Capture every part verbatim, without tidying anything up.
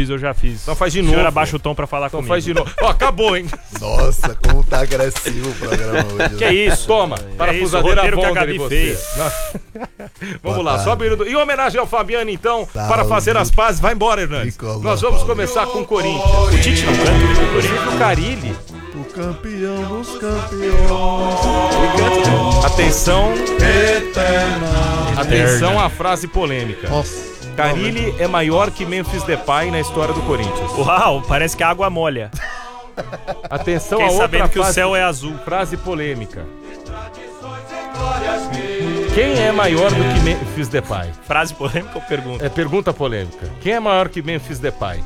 fiz, eu já fiz. Então faz de O novo. senhor abaixa o tom pra falar Então comigo. faz de novo. Ó, acabou, hein? Nossa, como tá agressivo o programa hoje. Que isso? Toma, parafusadeira roteiro que a Volder em Gabi você. fez. Nossa. Vamos Boa lá, tarde. sobe o hino do... Em homenagem ao Fabiano, então, Salve. para fazer as pazes. Vai embora, Hernandes. Nicolau Nós vamos Paulo. começar com o Corinthians. O Tite não canta o Corinthians. O Carilli. O campeão dos campeões. Atenção, Eterna. atenção à frase polêmica. Nossa. Carilli é maior que Memphis Depay na história do Corinthians. Uau, parece que a água molha. Atenção a Fiquei outra sabendo que o frase, céu é azul. frase polêmica. Quem é maior do que Memphis Depay? Frase polêmica ou pergunta? É pergunta polêmica. Quem é maior que Memphis Depay?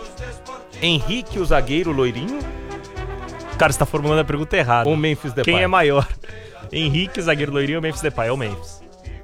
Henrique, o zagueiro loirinho, Cara, você tá formulando a pergunta errada. ou Memphis Depay? Quem é maior? Henrique, zagueiro loirinho ou Memphis Depay? É o Memphis.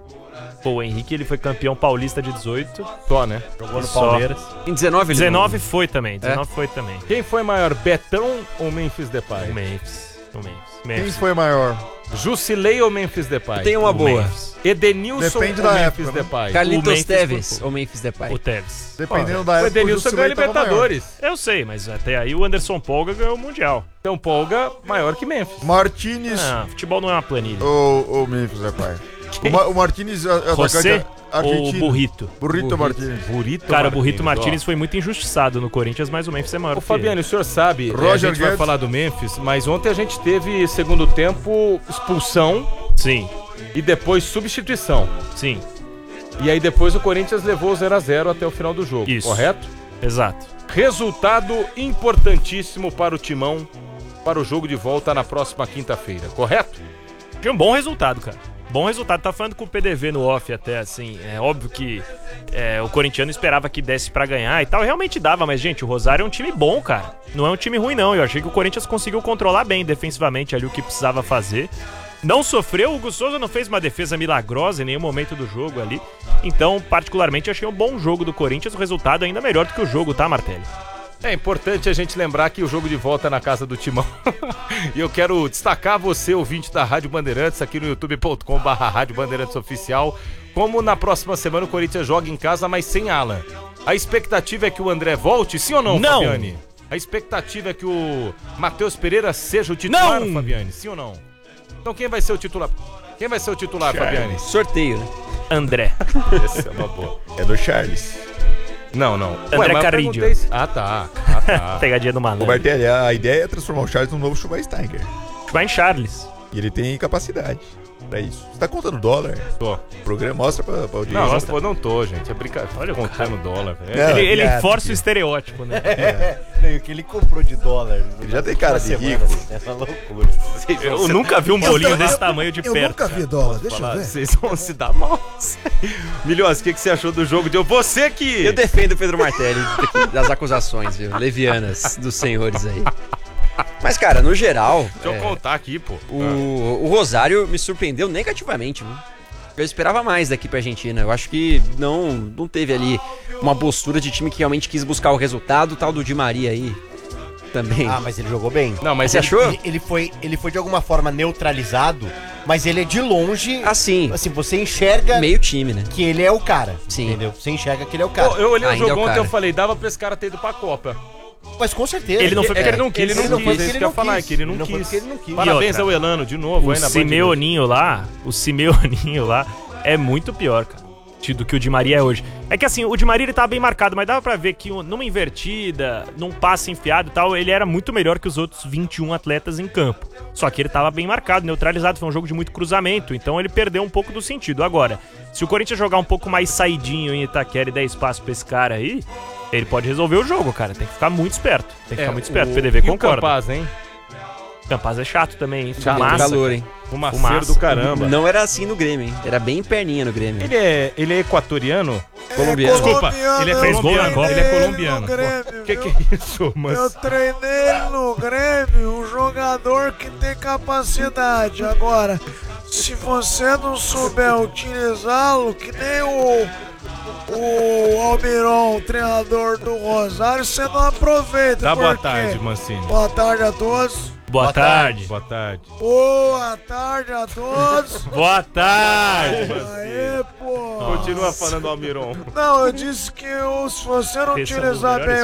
Pô, o Henrique, ele foi campeão paulista de dezoito. Só, né? Jogou no Só. Palmeiras. Em dezenove, ele dezenove foi também. dezenove foi também. Quem foi maior, Betão ou Memphis Depay? O Memphis. O Memphis. Quem Memphis. foi maior? Jusilei ou Memphis Depay? Tem uma O boa. Memphis. Edenilson Depende ou da Memphis época, né? Depay? O Carlitos Memphis Teves por- ou Memphis Depay? O Tevez. Dependendo Ó, da o época. Edenilson ganhou a Jusilei tava maior. Libertadores. Eu sei, mas até aí o Anderson Polga ganhou o Mundial. Então, Polga maior que Memphis. Martínez Ah, futebol não é uma planilha. ou, ou Memphis Depay? O, Ma- o Martínez, a- José atacante argentino. ou Burrito? Burrito Burrito. Martínez. Burrito Cara, o Burrito Martínez, Martínez foi muito injustiçado no Corinthians, mas o Memphis é maior Ô, que Fabiano, ele. o senhor sabe, Roger a gente vai Guedes. falar do Memphis, mas ontem a gente teve, segundo tempo, expulsão Sim, e depois substituição. sim, E aí depois o Corinthians levou o zero a zero até o final do jogo, Isso. correto? exato. Resultado importantíssimo para o Timão, para o jogo de volta na próxima quinta-feira, correto? Foi um bom resultado, cara. Bom resultado. Tá falando com o P D V no off até, assim. É óbvio que é, o corintiano esperava que desse pra ganhar e tal. Realmente dava, mas, gente, o Rosário é um time bom, cara. Não é um time ruim, não. Eu achei que o Corinthians conseguiu controlar bem defensivamente ali o que precisava fazer. Não sofreu, o Hugo Souza não fez uma defesa milagrosa em nenhum momento do jogo ali. Então, particularmente, achei um bom jogo do Corinthians. O resultado ainda melhor do que o jogo, tá, Martelli? É importante a gente lembrar que o jogo de volta é na casa do Timão. E eu quero destacar você, ouvinte da Rádio Bandeirantes, aqui no youtube ponto com barra Rádio Bandeirantes Oficial, como na próxima semana o Corinthians joga em casa, mas sem Alan. A expectativa é que o André volte, sim ou não, Não. Fabiane? A expectativa é que o Matheus Pereira seja o titular, Não. Fabiane, sim ou não? Então quem vai ser o titular? Quem vai ser o titular, Fabiane? Sorteio, né? André. Essa é uma boa. É do Charles. Não, não. André mas eu Carrillo. perguntei se- Ah, tá. Ah, tá. Pegadinha do O malandro. Martelli, a ideia é transformar o Charles num novo Schweinsteiger. Vai em Charles. E ele tem capacidade pra isso. Você tá contando dólar? Tô. O programa mostra pra, pra audiência. Não, não, Gosta? pô, não tô, gente. É brincadeira. Olha o contando dólar, velho. Não, Ele, ele piada, força o piada. estereótipo, né? Não, o que ele comprou de dólar. Ele já tem cara de Uma rico. semana, É uma loucura. Vocês vão Eu se- nunca vi um bolinho Eu- desse eu- tamanho de Eu perto. nunca vi dólar, deixa eu Falar, ver. vocês vão se dar mal. Milhões, o que, que você achou do jogo de hoje? Você que... Eu defendo o Pedro Martelli daqui- das acusações, viu? Levianas dos senhores aí. Mas, cara, no geral, Deixa eu é, contar aqui, pô. o, o Rosário me surpreendeu negativamente, viu? Eu esperava mais daqui pra Argentina. Eu acho que não, não teve ali uma postura de time que realmente quis buscar o resultado. O tal do Di Maria aí também. Ah, mas ele jogou bem. Não, mas Você ele- achou? Ele, ele foi, ele foi de alguma forma neutralizado, mas ele é de longe. Assim, Assim, você enxerga meio time, né? que ele é o cara. Sim. Entendeu? Você enxerga que ele é o cara. Pô, eu olhei o Ainda é jogo o ontem e cara. eu falei, dava pra esse cara ter ido pra Copa. Mas com certeza. Ele não foi É que ele não É, quis, ele não foi quis, porque é isso ele que eu ia não falar, quis. que ele não Não foi quis. porque ele não quis. Parabéns E outra, ao Elano, de novo, O aí na Band News. Simeoninho lá, o Simeoninho lá é muito pior, cara, do que o Di Maria é hoje. É que assim, o Di Maria ele tava bem marcado, mas dava pra ver que numa invertida, num passe enfiado e tal, ele era muito melhor que os outros vinte e um atletas em campo. Só que ele tava bem marcado, neutralizado, foi um jogo de muito cruzamento, então ele perdeu um pouco do sentido. Agora, se o Corinthians jogar um pouco mais saidinho em Itaquera e der espaço pra esse cara aí, ele pode resolver o jogo, cara. Tem que ficar muito esperto. Tem que ficar muito esperto. O P D V É, e concorda. o Campaz, hein? Campaz é chato também, hein? Chato, Muito Fumaça. calor, hein? Fumaceiro Fumaça. do caramba. Não era assim no Grêmio, hein? Era bem perninha no Grêmio. Ele é, ele é equatoriano? Colombiano. Desculpa, ele é fez gol na colombiano. Copa. Ele é colombiano. No Grêmio, O que, que viu? é isso, mas... Eu treinei no Grêmio, um jogador que tem capacidade. Agora, se você não souber utilizá-lo, que nem o, o Almiron, treinador do Rosário, você não aproveita. Dá boa por quê? tarde, Mancini. Boa tarde a todos. Boa tarde. Boa tarde. Boa tarde a todos. Boa tarde. Aê, pô. Continua falando, Almiron. Não, eu disse que eu- se você não Esses são os utilizar melhores bem